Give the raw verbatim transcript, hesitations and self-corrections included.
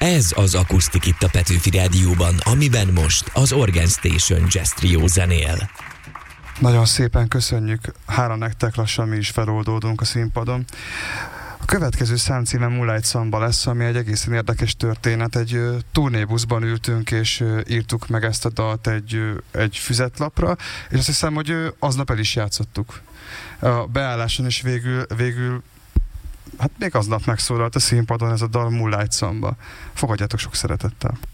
Ez az Akusztik itt a Petőfi Rádióban, amiben most az Organ Station Jazz Trio zenél. Nagyon szépen köszönjük, hála nektek, lassan mi is feloldódunk a színpadon. A következő számcíme Moonlight Samba lesz, ami egy egészen érdekes történet. Egy uh, turnébuszban ültünk, és uh, írtuk meg ezt a dalt egy, uh, egy füzetlapra, és azt hiszem, hogy uh, aznap el is játszottuk. A beálláson is végül, végül hát még aznap megszólalt a színpadon ez a dal, Moonlight Samba. Fogadjátok sok szeretettel!